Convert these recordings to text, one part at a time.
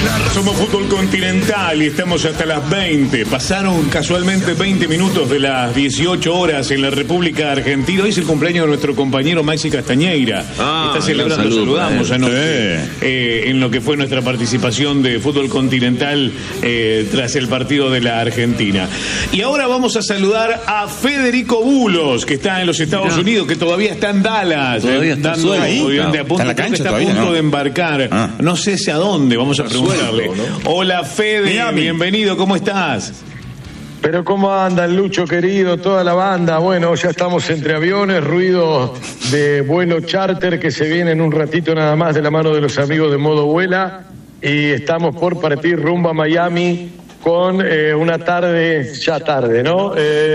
Somos Fútbol Continental y estamos hasta las 20. Pasaron casualmente 20 minutos de las 18 horas en la República Argentina. Hoy es el cumpleaños de nuestro compañero Maxi Castañeira. Está celebrando, saludamos anoche en lo que fue nuestra participación de Fútbol Continental tras el partido de la Argentina. Y ahora vamos a saludar a Federico Bulos, que está en los Estados Unidos, que todavía está en Dallas. Todavía está ahí. Está en la cancha, está a punto de embarcar. No sé hacia dónde, vamos a preguntarle. ¿No? Hola Fede, bienvenido, ¿cómo estás? Pero ¿cómo andan, Lucho querido, toda la banda? Bueno, ya estamos entre aviones, ruido de vuelo charter que se viene en un ratito nada más de la mano de los amigos de Modo Vuela, y estamos por partir rumbo a Miami con una tarde, ya tarde, ¿no?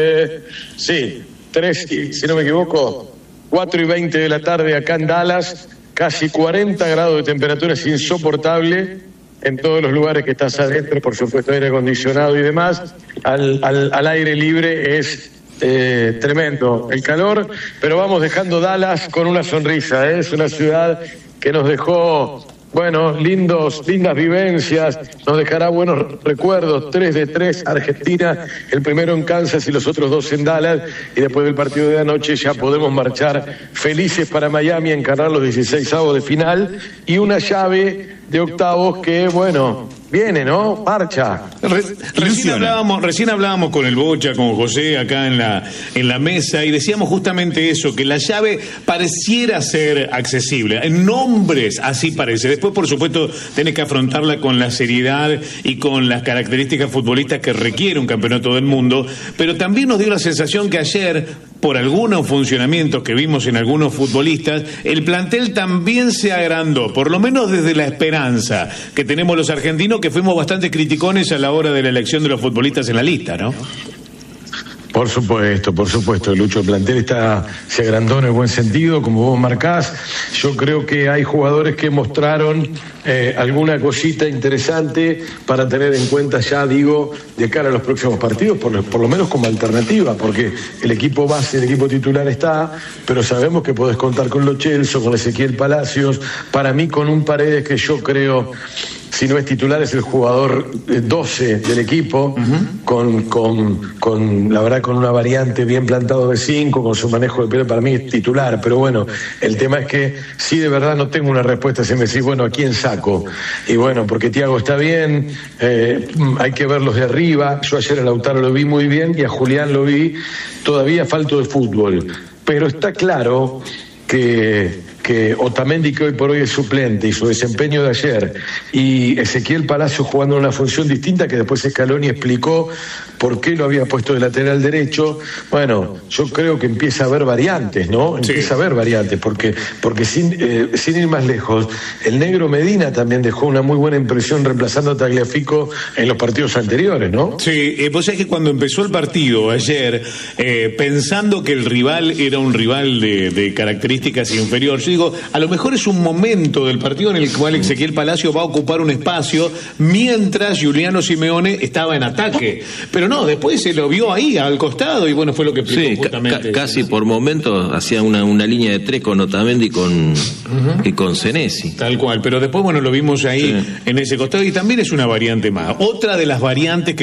Sí, 3, si no me equivoco, 4:20 de la tarde acá en Dallas, casi 40 grados de temperatura, es insoportable. En todos los lugares que estás adentro, por supuesto, aire acondicionado y demás, al aire libre es tremendo el calor, pero vamos dejando Dallas con una sonrisa, es una ciudad que nos dejó, bueno, lindas vivencias, nos dejará buenos recuerdos, 3 de 3, Argentina, el primero en Kansas y los otros 2 en Dallas, y después del partido de anoche ya podemos marchar felices para Miami a encarar los 16avos de final, y una llave de octavos que, bueno, viene, ¿no? Marcha. Recién hablábamos con el Bocha, con José, acá en la mesa, y decíamos justamente eso, que la llave pareciera ser accesible. En nombres así parece. Después, por supuesto, tenés que afrontarla con la seriedad y con las características futbolistas que requiere un campeonato del mundo, pero también nos dio la sensación que ayer, por algunos funcionamientos que vimos en algunos futbolistas, el plantel también se agrandó, por lo menos desde la esperanza que tenemos los argentinos, que fuimos bastante criticones a la hora de la elección de los futbolistas en la lista, ¿no? Por supuesto, Lucho, el plantel se agrandó en el buen sentido, como vos marcás. Yo creo que hay jugadores que mostraron alguna cosita interesante para tener en cuenta ya, digo, de cara a los próximos partidos, por lo menos como alternativa, porque el equipo base, el equipo titular está, pero sabemos que podés contar con Lo Celso, con Ezequiel Palacios, para mí con un Paredes que yo creo, si no es titular, es el jugador 12 del equipo, con la verdad, con una variante bien plantado de 5, con su manejo de pelota, para mí es titular. Pero bueno, el tema es que sí, de verdad no tengo una respuesta. Si me decís, bueno, ¿a quién saco? Y bueno, porque Thiago está bien, hay que verlos de arriba. Yo ayer a Lautaro lo vi muy bien y a Julián lo vi todavía falto de fútbol. Pero está claro que Otamendi, que hoy por hoy es suplente, y su desempeño de ayer, y Ezequiel Palacio jugando en una función distinta, que después Scaloni explicó por qué lo había puesto de lateral derecho. Bueno, yo creo que empieza a haber variantes, ¿no? Empieza a haber variantes, porque sin ir más lejos, el negro Medina también dejó una muy buena impresión reemplazando a Tagliafico en los partidos anteriores, ¿no? Sí, vos sabés que cuando empezó el partido ayer, pensando que el rival era un rival de características inferiores, yo digo, a lo mejor es un momento del partido en el cual Ezequiel Palacio va a ocupar un espacio mientras Giuliano Simeone estaba en ataque, pero no, después se lo vio ahí al costado y bueno, fue lo que explicó justamente. Casi por momentos hacía una línea de 3 con Otamendi y con Senesi. Tal cual, pero después bueno, lo vimos ahí en ese costado, y también es una variante más. Otra de las variantes que